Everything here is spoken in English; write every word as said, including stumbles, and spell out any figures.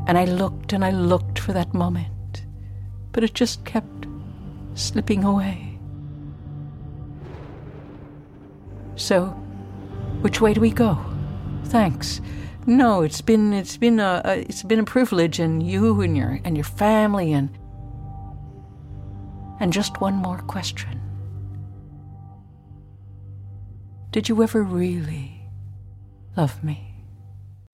And I looked and I looked for that moment, but it just kept slipping away. So, which way do we go? Thanks. No, it's been it's been a, a it's been a privilege, and you and your and your family, and and just one more question. Did you ever really love me?